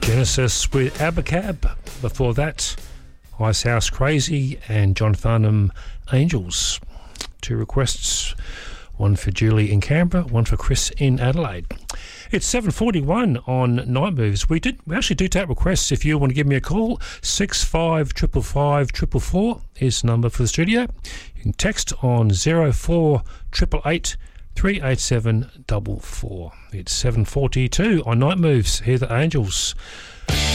Genesis with Abacab. Before that, Ice House Crazy and John Farnham Angels. 2 requests, one for Julie in Canberra, one for Chris in Adelaide. It's 7:41 on Night Moves. We actually do take requests. If you want to give me a call, 6555 is the number for the studio. You can text on 0488 387 44. It's 7:42 on Night Moves. Hear the Angels.